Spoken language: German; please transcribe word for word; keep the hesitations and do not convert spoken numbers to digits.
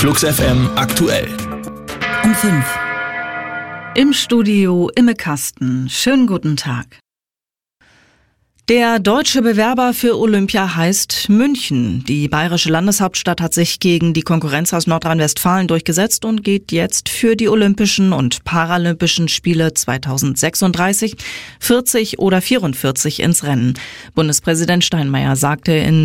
Flux F M aktuell. Um fünf. Im Studio Imme Kasten. Schönen guten Tag. Der deutsche Bewerber für Olympia heißt München. Die bayerische Landeshauptstadt hat sich gegen die Konkurrenz aus Nordrhein-Westfalen durchgesetzt und geht jetzt für die Olympischen und Paralympischen Spiele zweitausendsechsunddreißig, vierzig oder vierundvierzig ins Rennen. Bundespräsident Steinmeier sagte in